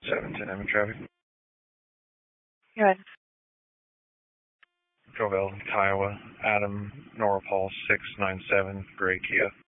710 in traffic. Good. Jovel, Kiowa, Adam, Nora Paul 697, Gray Kia.